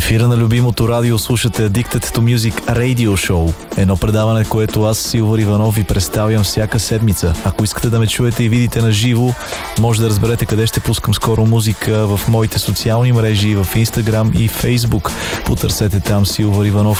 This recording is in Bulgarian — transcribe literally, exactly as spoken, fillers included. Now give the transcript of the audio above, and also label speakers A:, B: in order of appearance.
A: ефира на любимото радио слушате Addicted to Music Radio Show. Едно предаване, което аз, Силвър Иванов, ви представям всяка седмица. Ако искате да ме чуете и видите на живо, може да разберете къде ще пускам скоро музика в моите социални мрежи, в Instagram и Facebook. Потърсете там Силвър Иванов